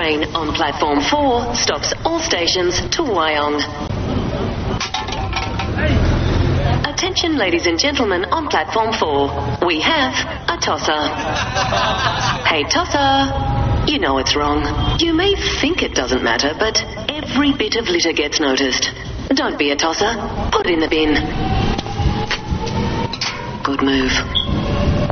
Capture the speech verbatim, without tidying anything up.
train on platform four stops all stations to Wyong. Attention, ladies and gentlemen, on platform four. We have a tosser. Hey, tosser. You know it's wrong. You may think it doesn't matter, but every bit of litter gets noticed. Don't be a tosser. Put it in the bin. Good move.